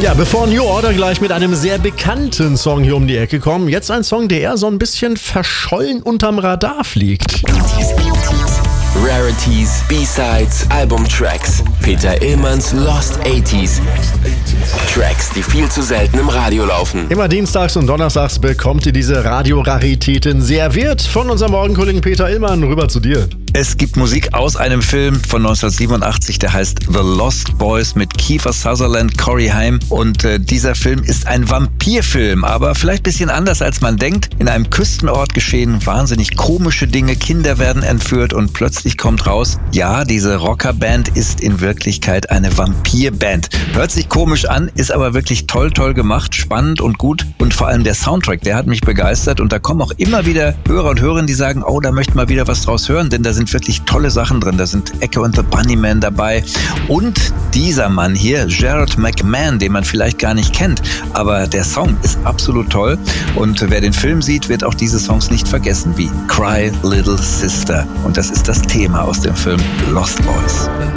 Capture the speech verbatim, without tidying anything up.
Ja, bevor New Order gleich mit einem sehr bekannten Song hier um die Ecke kommen, jetzt ein Song, der eher so ein bisschen verschollen unterm Radar fliegt. Rarities, B-Sides, Albumtracks. Peter Illmanns Lost achtziger. Tracks, die viel zu selten im Radio laufen. Immer dienstags und donnerstags bekommt ihr diese Radioraritäten serviert von unserem Morgenkollegen Peter Illmann. Rüber zu dir. Es gibt Musik aus einem Film von neunzehnhundertsiebenundachtzig, der heißt The Lost Boys mit Kiefer Sutherland, Corey Haim. Und äh, dieser Film ist ein Vampirfilm, aber vielleicht ein bisschen anders, als man denkt. In einem Küstenort geschehen wahnsinnig komische Dinge. Kinder werden entführt und plötzlich kommt raus, ja, diese Rockerband ist in Wirklichkeit eine Vampirband. Hört sich komisch an, ist aber wirklich toll, toll gemacht, spannend und gut. Und vor allem der Soundtrack, der hat mich begeistert. Und da kommen auch immer wieder Hörer und Hörerinnen, die sagen, oh, da möchten wir wieder was draus hören, denn da sind wirklich tolle Sachen drin. Da sind Echo and the Bunnymen dabei. Und dieser Mann hier, Gerard McMahon, den man vielleicht gar nicht kennt. Aber der Song ist absolut toll. Und wer den Film sieht, wird auch diese Songs nicht vergessen, wie Cry Little Sister. Und das ist das Thema aus dem Film Lost Boys.